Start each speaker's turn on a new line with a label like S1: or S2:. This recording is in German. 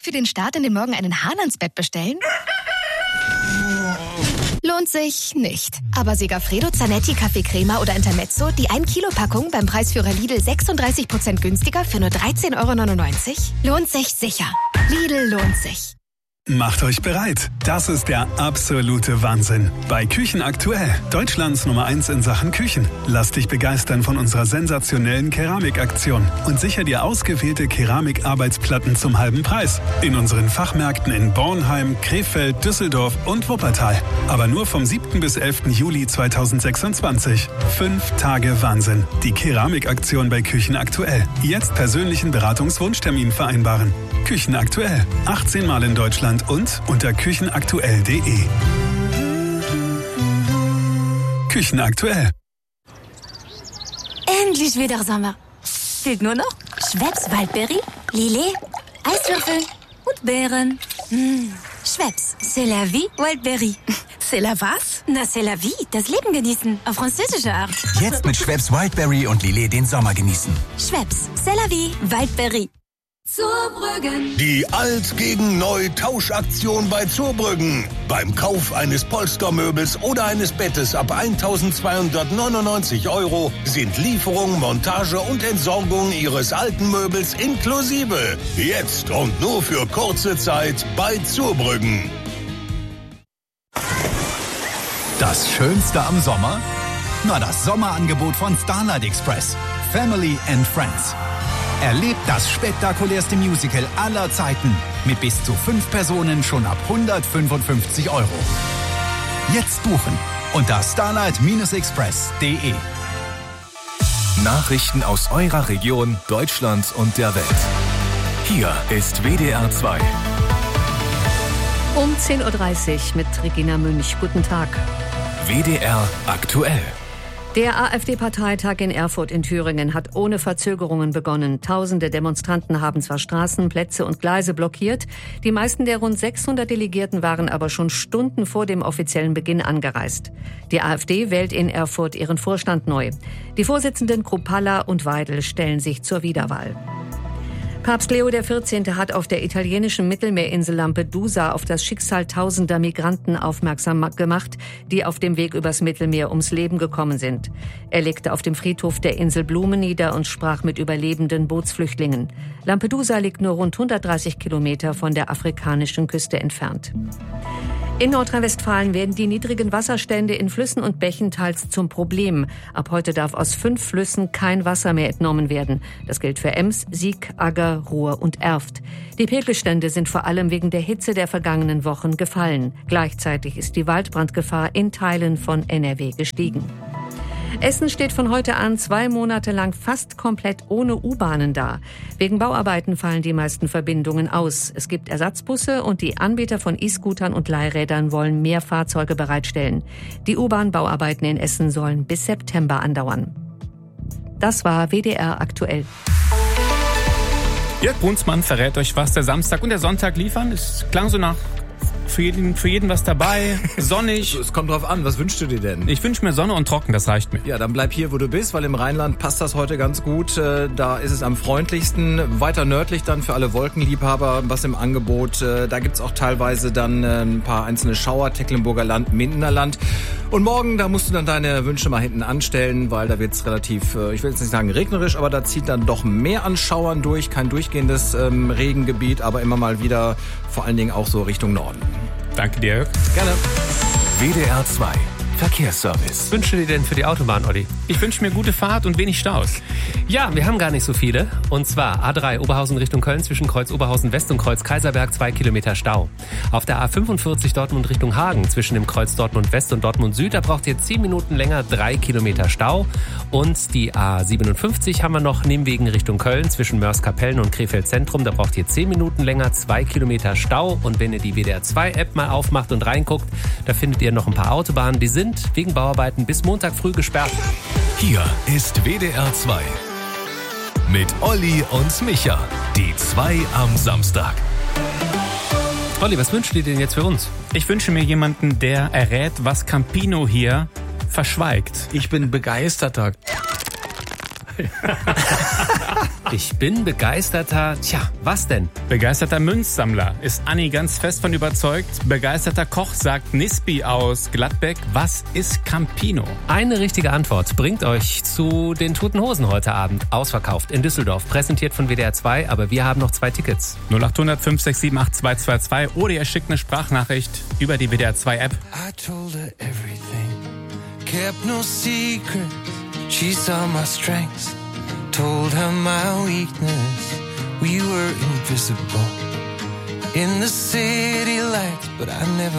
S1: Für den Start in den Morgen einen Hahn ans Bett bestellen? Lohnt sich nicht. Aber Segafredo, Zanetti, Kaffeecrema oder Intermezzo, die 1-Kilo-Packung beim Preisführer Lidl 36% günstiger für nur 13,99 €? Lohnt sich sicher. Lidl lohnt sich.
S2: Macht euch bereit. Das ist der absolute Wahnsinn. Bei Küchen aktuell, Deutschlands Nummer 1 in Sachen Küchen. Lass dich begeistern von unserer sensationellen Keramikaktion und sicher dir ausgewählte Keramikarbeitsplatten zum halben Preis. In unseren Fachmärkten in Bornheim, Krefeld, Düsseldorf und Wuppertal. Aber nur vom 7. bis 11. Juli 2026. 5 Tage Wahnsinn. Die Keramikaktion bei Küchen aktuell. Jetzt persönlichen Beratungswunschtermin vereinbaren. Küchen aktuell. 18 Mal in Deutschland und unter küchenaktuell.de. Küchen aktuell.
S3: Endlich wieder Sommer. Fehlt nur noch Schweppes Waldberry, Lillet, Eiswürfel und Beeren. Schweppes, c'est la vie, Waldberry.
S4: C'est la was?
S3: Na, c'est la vie, das Leben genießen, auf französische Art.
S5: Jetzt mit Schweppes Wildberry und Lillet den Sommer genießen.
S3: Schweppes, c'est la vie, Waldberry. Zurbrüggen.
S6: Die Alt gegen Neu Tauschaktion bei Zurbrüggen. Beim Kauf eines Polstermöbels oder eines Bettes ab 1.299 € sind Lieferung, Montage und Entsorgung Ihres alten Möbels inklusive. Jetzt und nur für kurze Zeit bei Zurbrüggen.
S5: Das Schönste am Sommer? Na, das Sommerangebot von Starlight Express. Family and Friends. Erlebt das spektakulärste Musical aller Zeiten mit bis zu 5 Personen schon ab 155 €. Jetzt buchen unter starlight-express.de.
S7: Nachrichten aus eurer Region, Deutschland und der Welt. Hier ist WDR 2.
S8: Um 10:30 Uhr mit Regina Münch. Guten Tag.
S7: WDR aktuell.
S8: Der AfD-Parteitag in Erfurt in Thüringen hat ohne Verzögerungen begonnen. Tausende Demonstranten haben zwar Straßen, Plätze und Gleise blockiert, die meisten der rund 600 Delegierten waren aber schon Stunden vor dem offiziellen Beginn angereist. Die AfD wählt in Erfurt ihren Vorstand neu. Die Vorsitzenden Kruppalla und Weidel stellen sich zur Wiederwahl. Papst Leo XIV. Hat auf der italienischen Mittelmeerinsel Lampedusa auf das Schicksal tausender Migranten aufmerksam gemacht, die auf dem Weg übers Mittelmeer ums Leben gekommen sind. Er legte auf dem Friedhof der Insel Blumen nieder und sprach mit überlebenden Bootsflüchtlingen. Lampedusa liegt nur rund 130 Kilometer von der afrikanischen Küste entfernt. In Nordrhein-Westfalen werden die niedrigen Wasserstände in Flüssen und Bächen teils zum Problem. Ab heute darf aus 5 Flüssen kein Wasser mehr entnommen werden. Das gilt für Ems, Sieg, Agger, Ruhr und Erft. Die Pegelstände sind vor allem wegen der Hitze der vergangenen Wochen gefallen. Gleichzeitig ist die Waldbrandgefahr in Teilen von NRW gestiegen. Essen steht von heute an 2 Monate lang fast komplett ohne U-Bahnen da. Wegen Bauarbeiten fallen die meisten Verbindungen aus. Es gibt Ersatzbusse und die Anbieter von E-Scootern und Leihrädern wollen mehr Fahrzeuge bereitstellen. Die U-Bahn-Bauarbeiten in Essen sollen bis September andauern. Das war WDR aktuell.
S9: Jörg Brunsmann verrät euch, was der Samstag und der Sonntag liefern. Es klang so nach für jeden was dabei, sonnig.
S10: Es kommt drauf an, was wünschst du dir denn?
S9: Ich wünsche mir Sonne und trocken, das reicht mir.
S10: Ja, dann bleib hier, wo du bist, weil im Rheinland passt das heute ganz gut. Da ist es am freundlichsten. Weiter nördlich dann für alle Wolkenliebhaber was im Angebot. Da gibt's auch teilweise dann ein paar einzelne Schauer, Tecklenburger Land, Mindener Land. Und morgen, da musst du dann deine Wünsche mal hinten anstellen, weil da wird's relativ, ich will jetzt nicht sagen regnerisch, aber da zieht dann doch mehr an Schauern durch. Kein durchgehendes Regengebiet, aber immer mal wieder vor allen Dingen auch so Richtung Norden.
S9: Danke dir, Jörg.
S10: Gerne.
S7: WDR 2 Verkehrsservice.
S11: Was wünschst du dir denn für die Autobahn, Olli?
S9: Ich wünsche mir gute Fahrt und wenig Staus.
S11: Ja, wir haben gar nicht so viele. Und zwar A3 Oberhausen Richtung Köln zwischen Kreuz Oberhausen West und Kreuz Kaiserberg 2 Kilometer Stau. Auf der A45 Dortmund Richtung Hagen zwischen dem Kreuz Dortmund West und Dortmund Süd, da braucht ihr 10 Minuten länger 3 Kilometer Stau. Und die A57 haben wir noch Nebenwegen Richtung Köln zwischen Mörs-Kapellen und Krefeld Zentrum, da braucht ihr 10 Minuten länger 2 Kilometer Stau. Und wenn ihr die WDR 2 App mal aufmacht und reinguckt, da findet ihr noch ein paar Autobahnen, die sind wegen Bauarbeiten bis Montag früh gesperrt.
S7: Hier ist WDR 2 mit Olli und Micha. Die 2 am Samstag.
S11: Olli, was wünschst du dir denn jetzt für uns?
S9: Ich wünsche mir jemanden, der errät, was Campino hier verschweigt.
S10: Ich bin begeisterter.
S11: Ich bin begeisterter, was denn?
S9: Begeisterter Münzsammler ist Anni ganz fest von überzeugt. Begeisterter Koch sagt Nispi aus Gladbeck. Was ist Campino?
S11: Eine richtige Antwort bringt euch zu den Toten Hosen heute Abend. Ausverkauft in Düsseldorf, präsentiert von WDR 2, aber wir haben noch 2 Tickets.
S9: 0800 567 8222 oder ihr schickt eine Sprachnachricht über die WDR 2 App.
S4: I told her everything, kept no secret, she saw my strengths, told her my weakness, we were invisible in the city lights, but I never